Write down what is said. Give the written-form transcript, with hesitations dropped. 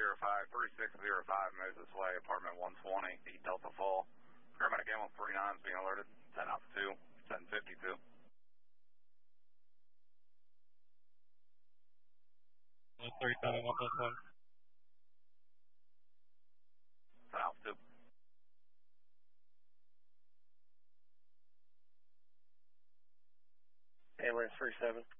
3605 Moses Way, apartment 120, 8 Delta Fall. Paramedic ambulance 39 is being alerted. 10 out 2, 1052. 37, 1+1. 10 out 2. Ambulance 37.